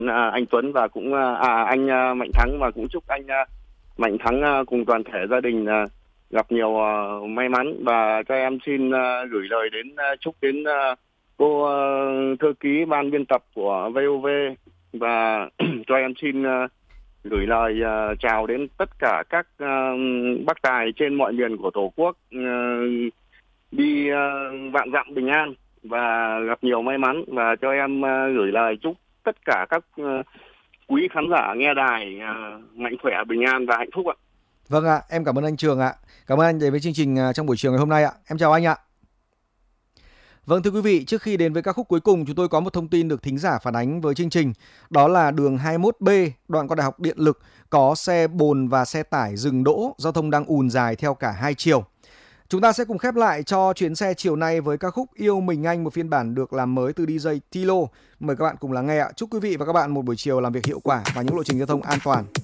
anh Tuấn và cũng anh Mạnh Thắng, và cũng chúc anh Mạnh Thắng cùng toàn thể gia đình gặp nhiều may mắn. Và cho em xin gửi lời đến chúc đến cô thư ký ban biên tập của VOV, và cho em xin gửi lời chào đến tất cả các bác tài trên mọi miền của Tổ quốc, đi vạn dặm bình an và gặp nhiều may mắn. Và cho em gửi lời chúc tất cả các quý khán giả nghe đài mạnh khỏe, bình an và hạnh phúc ạ. Vâng ạ, em cảm ơn anh Trường ạ. Cảm ơn anh đến với chương trình trong buổi chiều ngày hôm nay ạ. Em chào anh ạ. Vâng, thưa quý vị, trước khi đến với ca khúc cuối cùng, chúng tôi có một thông tin được thính giả phản ánh với chương trình. Đó là đường 21B, đoạn qua Đại học Điện lực, có xe bồn và xe tải dừng đỗ, giao thông đang ùn dài theo cả hai chiều. Chúng ta sẽ cùng khép lại cho chuyến xe chiều nay với ca khúc Yêu Mình Anh, một phiên bản được làm mới từ DJ Tilo. Mời các bạn cùng lắng nghe ạ. Chúc quý vị và các bạn một buổi chiều làm việc hiệu quả và những lộ trình giao thông an toàn.